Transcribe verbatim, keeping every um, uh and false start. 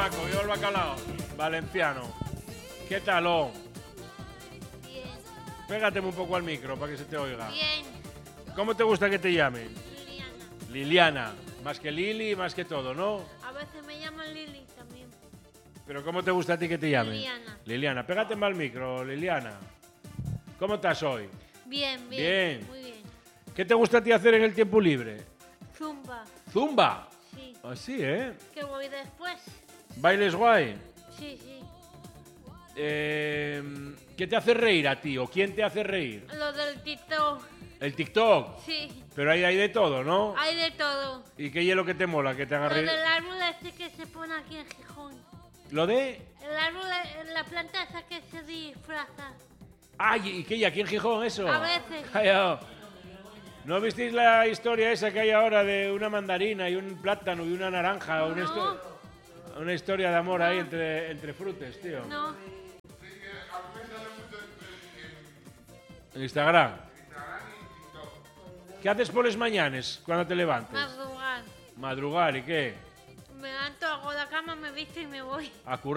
Paco, viva el bacalao. Valenciano. ¿Qué tal, oh? Bien. Pégateme un poco al micro para que se te oiga. Bien. ¿Cómo te gusta que te llamen? Liliana. Liliana. Más que Lili, más que todo, ¿no? A veces me llaman Lili también. ¿Pero cómo te gusta a ti que te llamen? Liliana. Liliana, pégate al micro, Liliana. ¿Cómo estás hoy? Bien, bien. Bien. Muy bien. ¿Qué te gusta a ti hacer en el tiempo libre? Zumba. ¿Zumba? Sí. Así, ¿eh? ¿Qué voy después? ¿Bailes guay? Sí, sí. Eh, ¿Qué te hace reír a ti o quién te hace reír? Lo del TikTok. El TikTok. Sí. Pero ahí hay de todo, ¿no? Hay de todo. ¿Y qué es lo que te mola? Que te haga Lo reír. del árbol ese que se pone aquí en Gijón. ¿Lo de? El árbol, la planta esa que se disfraza. ¡Ay! ¿Y qué hay aquí en Gijón eso? A veces. Ay, oh. ¿No visteis la historia esa que hay ahora de una mandarina y un plátano y una naranja? Una, No. histo- una historia de amor ahí entre, entre frutes, tío. No. En Instagram. ¿Qué haces por las mañanas cuando te levantes? Madrugar. Madrugar, ¿y qué? Me levanto, hago la cama, me visto y me voy. A currar.